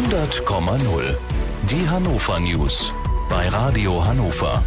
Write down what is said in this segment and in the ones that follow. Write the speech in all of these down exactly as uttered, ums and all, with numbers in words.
hundert Komma null. Die Hannover News bei Radio Hannover.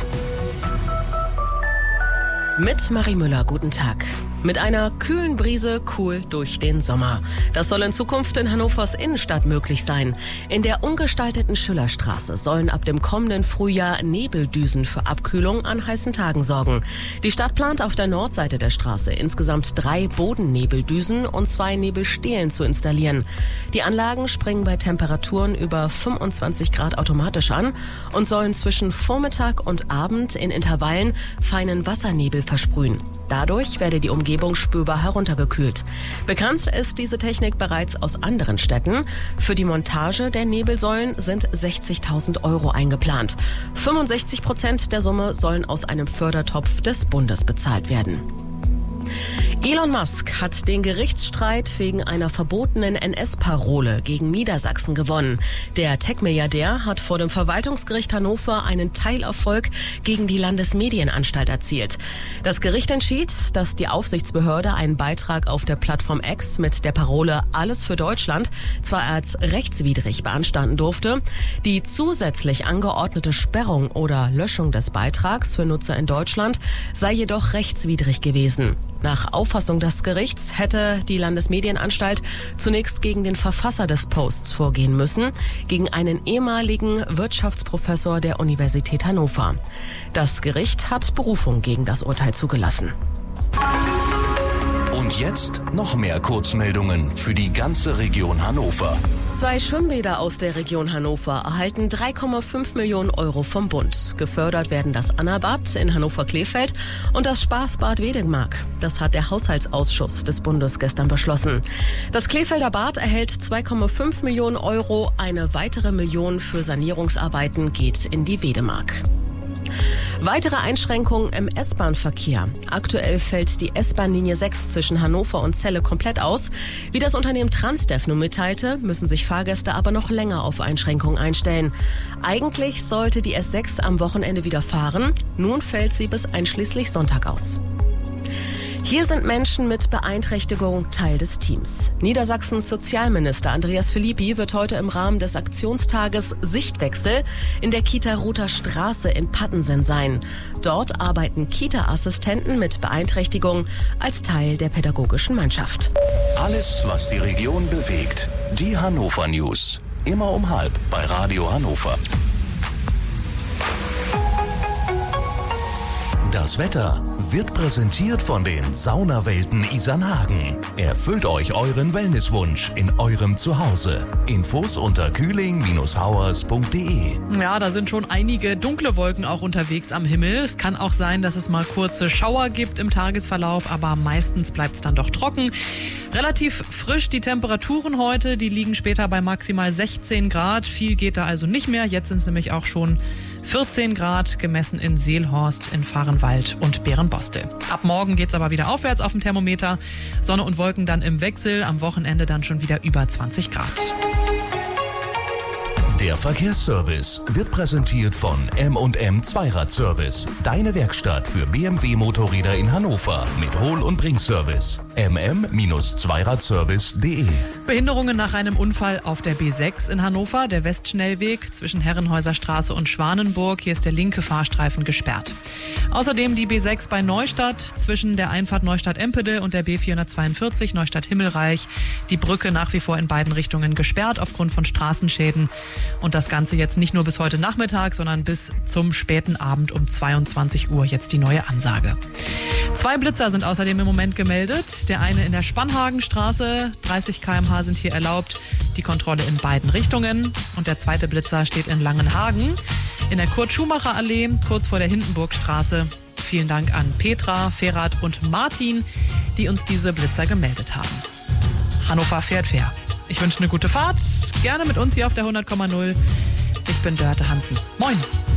Mit Marie Müller, guten Tag. Mit einer kühlen Brise cool durch den Sommer. Das soll in Zukunft in Hannovers Innenstadt möglich sein. In der umgestalteten Schillerstraße sollen ab dem kommenden Frühjahr Nebeldüsen für Abkühlung an heißen Tagen sorgen. Die Stadt plant auf der Nordseite der Straße insgesamt drei Bodennebeldüsen und zwei Nebelstelen zu installieren. Die Anlagen springen bei Temperaturen über fünfundzwanzig Grad automatisch an und sollen zwischen Vormittag und Abend in Intervallen feinen Wassernebel versprühen. Dadurch werde die Umgebung spürbar heruntergekühlt. Bekannt ist diese Technik bereits aus anderen Städten. Für die Montage der Nebelsäulen sind sechzigtausend Euro eingeplant. fünfundsechzig Prozent der Summe sollen aus einem Fördertopf des Bundes bezahlt werden. Elon Musk hat den Gerichtsstreit wegen einer verbotenen N S-Parole gegen Niedersachsen gewonnen. Der Tech-Milliardär hat vor dem Verwaltungsgericht Hannover einen Teilerfolg gegen die Landesmedienanstalt erzielt. Das Gericht entschied, dass die Aufsichtsbehörde einen Beitrag auf der Plattform X mit der Parole Alles für Deutschland zwar als rechtswidrig beanstanden durfte, die zusätzlich angeordnete Sperrung oder Löschung des Beitrags für Nutzer in Deutschland sei jedoch rechtswidrig gewesen. Nach Auffassung des Gerichts hätte die Landesmedienanstalt zunächst gegen den Verfasser des Posts vorgehen müssen, gegen einen ehemaligen Wirtschaftsprofessor der Universität Hannover. Das Gericht hat Berufung gegen das Urteil zugelassen. Und jetzt noch mehr Kurzmeldungen für die ganze Region Hannover. Zwei Schwimmbäder aus der Region Hannover erhalten drei Komma fünf Millionen Euro vom Bund. Gefördert werden das Annabad in Hannover-Kleefeld und das Spaßbad Wedemark. Das hat der Haushaltsausschuss des Bundes gestern beschlossen. Das Kleefelder Bad erhält zwei Komma fünf Millionen Euro. Eine weitere Million für Sanierungsarbeiten geht in die Wedemark. Weitere Einschränkungen im S-Bahn-Verkehr. Aktuell fällt die S-Bahn-Linie sechs zwischen Hannover und Celle komplett aus. Wie das Unternehmen Transdev nun mitteilte, müssen sich Fahrgäste aber noch länger auf Einschränkungen einstellen. Eigentlich sollte die S sechs am Wochenende wieder fahren. Nun fällt sie bis einschließlich Sonntag aus. Hier sind Menschen mit Beeinträchtigung Teil des Teams. Niedersachsens Sozialminister Andreas Philippi wird heute im Rahmen des Aktionstages Sichtwechsel in der Kita Rother Straße in Pattensen sein. Dort arbeiten Kita-Assistenten mit Beeinträchtigung als Teil der pädagogischen Mannschaft. Alles, was die Region bewegt. Die Hannover News. Immer um halb bei Radio Hannover. Das Wetter wird präsentiert von den Saunawelten Isernhagen. Erfüllt euch euren Wellnesswunsch in eurem Zuhause. Infos unter kühling Bindestrich hauers Punkt de. Ja, da sind schon einige dunkle Wolken auch unterwegs am Himmel. Es kann auch sein, dass es mal kurze Schauer gibt im Tagesverlauf, aber meistens bleibt es dann doch trocken. Relativ frisch die Temperaturen heute, die liegen später bei maximal sechzehn Grad. Viel geht da also nicht mehr. Jetzt sind es nämlich auch schon vierzehn Grad, gemessen in Seelhorst, in Vahrenwald und Bärenbostel. Ab morgen geht's aber wieder aufwärts auf dem Thermometer. Sonne und Wolken dann im Wechsel, am Wochenende dann schon wieder über zwanzig Grad. Der Verkehrsservice wird präsentiert von M und M Zweiradservice. Deine Werkstatt für B M W-Motorräder in Hannover mit Hol- und Bringservice. m m Zweiradservice Punkt de. Behinderungen nach einem Unfall auf der B sechs in Hannover, der Westschnellweg zwischen Herrenhäuser Straße und Schwanenburg. Hier ist der linke Fahrstreifen gesperrt. Außerdem die B sechs bei Neustadt zwischen der Einfahrt Neustadt-Empede und der B vierhundertzweiundvierzig Neustadt-Himmelreich. Die Brücke nach wie vor in beiden Richtungen gesperrt aufgrund von Straßenschäden. Und das Ganze jetzt nicht nur bis heute Nachmittag, sondern bis zum späten Abend um zweiundzwanzig Uhr jetzt die neue Ansage. Zwei Blitzer sind außerdem im Moment gemeldet. Der eine in der Spannhagenstraße, dreißig Kilometer pro Stunde sind hier erlaubt. Die Kontrolle in beiden Richtungen. Und der zweite Blitzer steht in Langenhagen in der Kurt-Schumacher-Allee, kurz vor der Hindenburgstraße. Vielen Dank an Petra, Ferhat und Martin, die uns diese Blitzer gemeldet haben. Hannover fährt fair. Ich wünsche eine gute Fahrt. Gerne mit uns hier auf der hundert Komma null. Ich bin Dörte Hansen. Moin.